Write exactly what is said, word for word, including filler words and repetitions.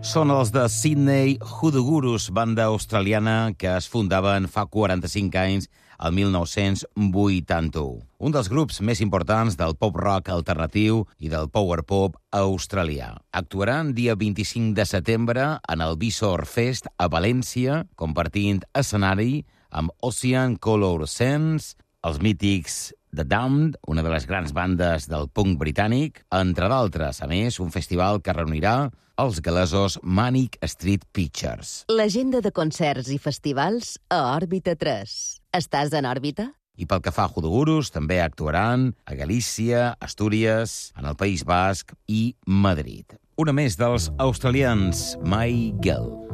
Són els de Sydney Hoodoo-Gurus, banda australiana que es fundaven fa quaranta-cinc anys, el mil nou-cents vuitanta-u. Un dels grups més importants del pop-rock alternatiu i del power-pop australià. Actuaran dia vint-i-cinc de setembre en el Visor Fest a València, compartint escenari amb Ocean Color Sense, els mítics The Damned, una de les grans bandes del punk britànic, entre d'altres. A més, un festival que reunirà els gal·lesos Manic Street Preachers. L'agenda de concerts i festivals a Òrbita tres. Estàs en òrbita? I pel que fa a Hoodoo-Gurus, també actuaran a Galícia, Astúries, en el País Basc i Madrid. Una més dels australians, My Girl.